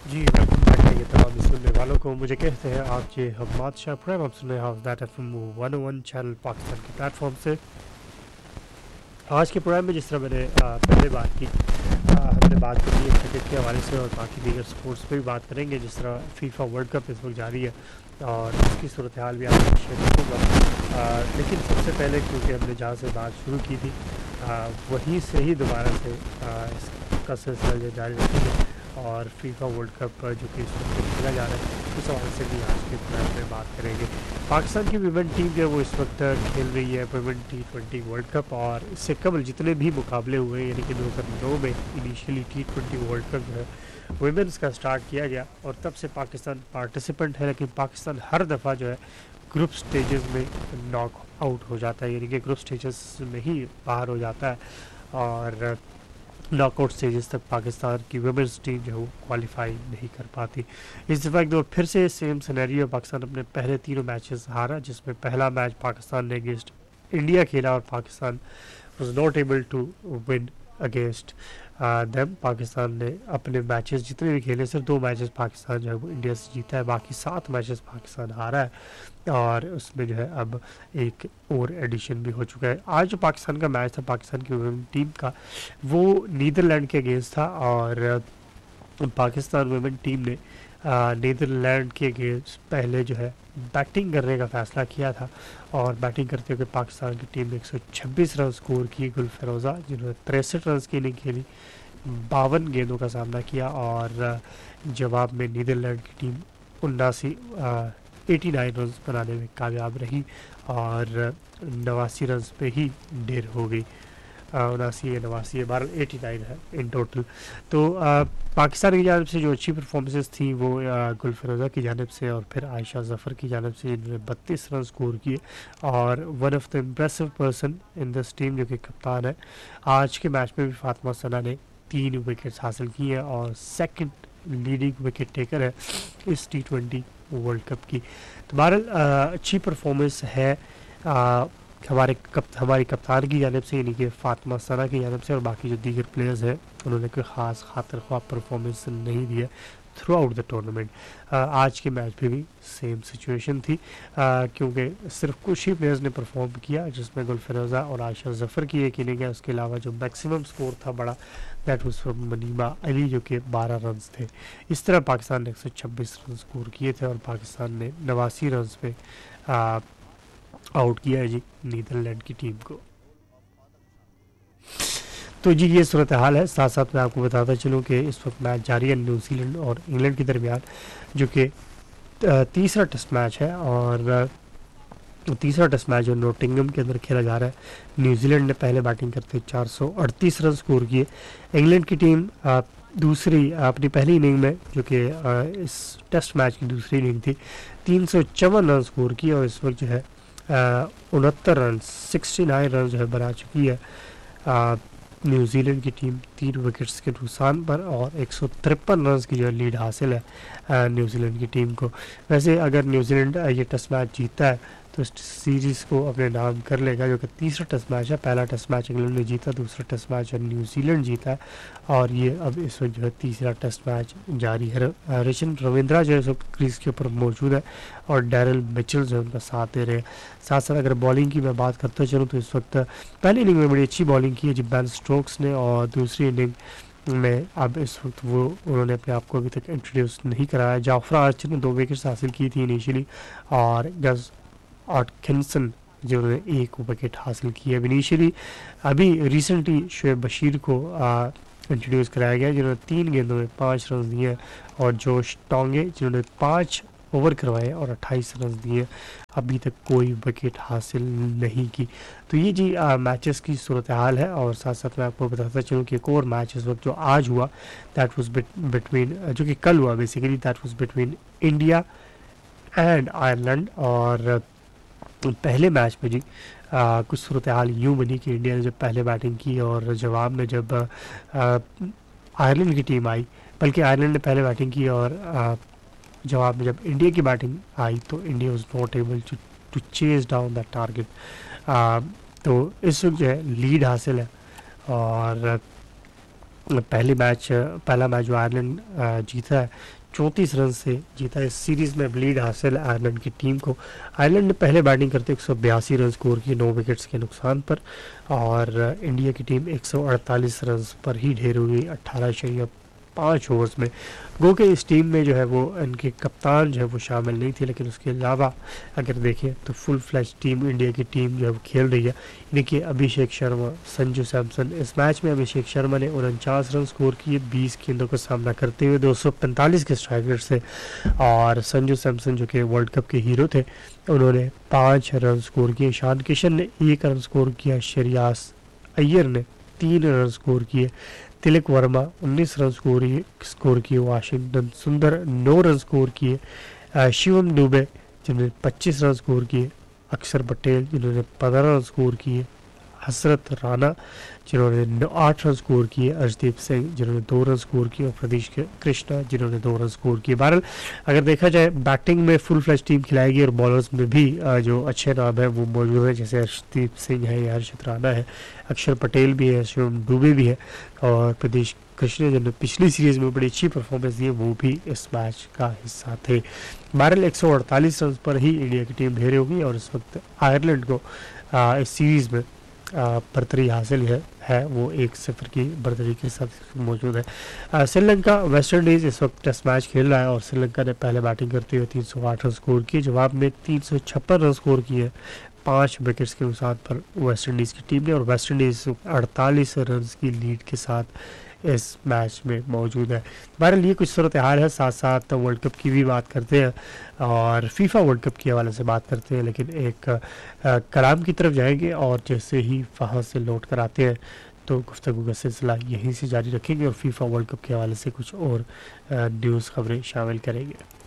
जी, welcome back करेंगे तमाम सुनने वालों को। मुझे कहते हैं आप जी हम्माद शाह प्रेम, आप सुन रहे हैं house that FM 101 channel Pakistan के प्लेटफॉर्म से। आज के प्रोग्राम में जिस तरह मैंने पहले बात की, हमने बात करी है क्रिकेट के हवाले से और बाकी दीगर स्पोर्ट्स पे भी बात करेंगे। जिस तरह फीफा वर्ल्ड कप इस वक्त जारी है और उसकी सूरत हाल भी आपको शेयर करूँगा। लेकिन सबसे पहले क्योंकि हमने जहाँ से बात शुरू की थी वहीं से ही दोबारा से इसका सिलसिला जो जारी रखेंगे और फीफा वर्ल्ड कप जो कि इस वक्त खेला जा रहा है उस हवाले से भी आज के प्रोग्राम में बात करेंगे। पाकिस्तान की विमेन टीम जो है वो इस वक्त खेल रही है विमेन T20 वर्ल्ड कप, और इससे कबल जितने भी मुकाबले हुए यानी कि 2009 में इनिशियली T20 वर्ल्ड कप जो है वुमेन्स का स्टार्ट किया गया और तब से पाकिस्तान पार्टिसिपेंट है। लेकिन पाकिस्तान हर दफ़ा जो है ग्रुप स्टेजेस में नॉक आउट हो जाता है, यानी कि ग्रुप स्टेजेस में ही बाहर हो जाता है और नॉकआउट स्टेजेस तक पाकिस्तान की वुमेंस टीम जो है वो क्वालिफाई नहीं कर पाती। इस दफ़ा एक दो फिर से सेम सिनेरियो, पाकिस्तान अपने पहले तीनों मैचेस हारा, जिसमें पहला मैच पाकिस्तान ने अगेंस्ट इंडिया खेला और Pakistan was not able to win against them. Pakistan ने अपने मैचेस जितने भी खेले सिर्फ 2 मैचेस पाकिस्तान जो है वो इंडिया से जीता है, बाकी 7 मैचेस पाकिस्तान हारा है और उसमें जो है अब एक और एडिशन भी हो चुका है। आज जो पाकिस्तान का मैच था पाकिस्तान की वुमेन टीम का, वो नीदरलैंड के अगेंस्ट था और पाकिस्तान वुमेन टीम ने नीदरलैंड के अगेंस्ट पहले जो है बैटिंग करने का फैसला किया था और बैटिंग करते हुए पाकिस्तान की टीम ने 126 रन स्कोर किए। गुल फिरोज़ा जिन्होंने 63 रन की इनिंग खेली, 52 गेंदों का सामना किया और जवाब में नीदरलैंड की टीम 89 रन बनाने में कामयाब रही और 89 रन पे ही ढेर हो गई। 79 या 89 12 89 है इन टोटल। तो पाकिस्तान की जानब से जो अच्छी परफॉर्मेंसेस थी वो गुल फिरोज़ा की जानब से और फिर आयशा ज़फ़र की जानब से, जिन्होंने 32 रन स्कोर किए और one of the impressive person in this team जो कि कप्तान है। आज के मैच में भी फातिमा सना ने 3 विकेट्स हासिल की हैं और सेकंड लीडिंग विकेट टेकर है इस T20 वर्ल्ड कप की। तो बहरहाल अच्छी परफॉर्मेंस है हमारी कप्तान की जानब से, यानी कि फातिमा सना की जानब से, और बाकी जो दीगर प्लेयर्स हैं उन्होंने कोई ख़ास खातिर ख्वाह परफॉर्मेंस नहीं दी है थ्रू आउट द टूर्नामेंट। आज के मैच में भी सेम सिचुएशन थी क्योंकि सिर्फ कुछ ही प्लेयर्स ने परफॉर्म किया, जिसमें गुल फिरोज़ा और आयशा ज़फ़र की एक इनिंग है। उसके अलावा जो मैक्सिमम स्कोर था बड़ा, दैट वाज फ्रॉम मनीमा अली जो कि 12 रन थे। इस तरह पाकिस्तान ने 126 रन स्कोर किए थे और पाकिस्तान ने 89 रन पे आउट किया है जी नीदरलैंड की टीम को। तो जी ये सूरत हाल है। साथ साथ मैं आपको बताता चलूँ कि इस वक्त मैच जारी है न्यूजीलैंड और इंग्लैंड के दरमियान, जो कि तीसरा टेस्ट मैच है और तीसरा टेस्ट मैच जो नोटिंगम के अंदर खेला जा रहा है। न्यूजीलैंड ने पहले बैटिंग करते 438 रन स्कोर किए। इंग्लैंड की टीम दूसरी अपनी पहली इनिंग में, जो कि इस टेस्ट मैच की दूसरी इनिंग थी, 354 रन स्कोर किए और इस वक्त जो है 69 रन 69 रन जो है बना चुकी है न्यूजीलैंड की टीम 3 विकेट्स के नुकसान पर और 153 रन की जो है लीड हासिल है न्यूजीलैंड की टीम को। वैसे अगर न्यूजीलैंड ये टेस्ट मैच जीता है तो इस सीरीज़ को अपने नाम कर लेगा, जो कि तीसरा टेस्ट मैच है। पहला टेस्ट मैच इंग्लैंड ने जीता, दूसरा टेस्ट मैच न्यूजीलैंड जीता है और ये अब इस वक्त जो है तीसरा टेस्ट मैच जारी है। ऋषभ रविंद्रा जो है सब क्रीज के ऊपर मौजूद है और डैरल मिचेल जो है उनका साथ दे रहे हैं। साथ साथ अगर बॉलिंग की मैं बात करता चलूँ तो इस वक्त पहली इनिंग में बड़ी अच्छी बॉलिंग की है जी बेन स्टोक्स ने, और दूसरी इनिंग में अब इस वक्त वो उन्होंने अपने आप को अभी तक इंट्रोड्यूस नहीं कराया। जाफरा आर्चर ने 2 विकेट्स हासिल की थी इनिशियली और गज आटकिंसन जिन्होंने 1 विकेट हासिल की है इनिशियली। अभी रिसेंटली शुएब बशीर को इंट्रोड्यूस कराया गया जिन्होंने 3 गेंदों में 5 रन दिए और जोश टोंगे जिन्होंने 5 ओवर करवाए और 28 रन दिए, अभी तक कोई विकेट हासिल नहीं की। तो ये जी मैचेस की सूरत हाल है। और साथ साथ मैं आपको बताता चलूँ कि एक और मैच इस वक्त जो आज हुआ, दैट वाज बिटवीन जो कि कल हुआ basically, that was between India and Ireland. और पहले मैच में जी कुछ सूरत हाल यूँ बनी कि इंडिया ने जब पहले बैटिंग की और जवाब में जब आयरलैंड की टीम आई, बल्कि आयरलैंड ने पहले बैटिंग की और जवाब में जब इंडिया की बैटिंग आई तो India was not able to chase down that target. तो इस वक्त जो है लीड हासिल है और पहला मैच जो आयरलैंड जीता है 34 रन से जीता है। इस सीरीज़ में लीड हासिल है आयरलैंड की टीम को। आयरलैंड ने पहले बैटिंग करते 182 रन स्कोर किए 9 विकेट्स के नुकसान पर, और इंडिया की टीम 148 रन पर ही ढेर हुई 18.5 ओवर्स में। गो के इस टीम में जो है वो इनके कप्तान जो है वो शामिल नहीं थे, लेकिन उसके अलावा अगर देखें तो फुल फ्लैश टीम इंडिया की टीम जो है वो खेल रही है। देखिए अभिषेक शर्मा, संजू सैमसन, इस मैच में अभिषेक शर्मा ने 49 रन स्कोर किए 20 गेंदों का सामना करते हुए 245 के स्ट्राइक रेट से, और संजू सैमसन जो कि वर्ल्ड कप के हीरो थे उन्होंने 5 रन स्कोर किए। ईशान किशन ने 1 रन स्कोर किया, श्रेयस अय्यर ने 3 रन स्कोर किए, तिलक वर्मा 19 रन स्कोर किए, वाशिंगटन सुंदर 9 रन स्कोर किए, शिवम दुबे जिन्होंने 25 रन स्कोर किए, अक्षर पटेल जिन्होंने 15 रन स्कोर किए, हसरत राणा जिन्होंने 8 रन स्कोर किए, अर्शदीप सिंह जिन्होंने 2 रन स्कोर किए, और प्रदीश कृष्णा जिन्होंने 2 रन स्कोर किए। बहरहाल अगर देखा जाए बैटिंग में फुल फ्लैश टीम खिलाएगी और बॉलर्स में भी जो अच्छे नाम है वो मौजूद है, जैसे अर्शदीप सिंह है, हर्षित राणा है, अक्षर पटेल भी है, शिवम दुबे भी है, और प्रदीश कृष्णा जिन्होंने पिछली सीरीज में बड़ी अच्छी परफॉर्मेंस दी है वो भी इस मैच का हिस्सा थे। बहरहाल 148 रन पर ही इंडिया की टीम ढेरे होगी, और इस वक्त आयरलैंड को इस सीरीज़ में बर्तरी हासिल है वो 1-0 की बर्तरी के साथ मौजूद है। श्रीलंका वेस्ट इंडीज़ इस वक्त टेस्ट मैच खेल रहा है, और श्रीलंका ने पहले बैटिंग करते हुए 308 रन स्कोर किए, जवाब में 356 रन स्कोर किए 5 विकेट्स के नुकसान पर वेस्ट इंडीज़ की टीम ने, और वेस्ट इंडीज़ 48 रन की लीड के साथ इस मैच में मौजूद है। बहरहाल ये कुछ सूरत हाल है, साथ साथ वर्ल्ड कप की भी बात करते हैं और फीफा वर्ल्ड कप के हवाले से बात करते हैं, लेकिन एक कलाम की तरफ जाएंगे, और जैसे ही वहाँ से लौट कर आते हैं तो गुफ्तगू का सिलसिला यहीं से जारी रखेंगे और फीफा वर्ल्ड कप के हवाले से कुछ और न्यूज़ खबरें शामिल करेंगे।